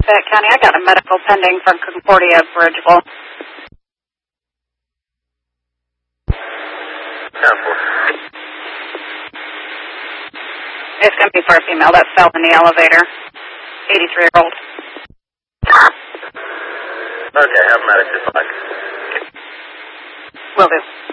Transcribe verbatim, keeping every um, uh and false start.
Fayette County, I got a medical pending from Concordia Bridgeville. ten four. It's going to be for a female that fell in the elevator. eighty-three-year-old. Okay, have medic just like. Will do.